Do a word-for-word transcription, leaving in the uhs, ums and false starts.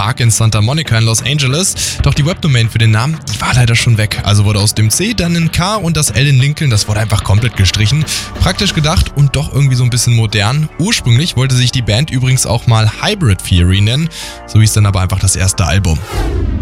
Park in Santa Monica in Los Angeles. Doch die Webdomain für den Namen, die war leider schon weg. Also wurde aus dem C dann ein K und das L in Lincoln, das wurde einfach komplett gestrichen. Praktisch gedacht und doch irgendwie so ein bisschen modern. Ursprünglich wollte sich die Band übrigens auch mal Hybrid Theory nennen. So hieß dann aber einfach das erste Album.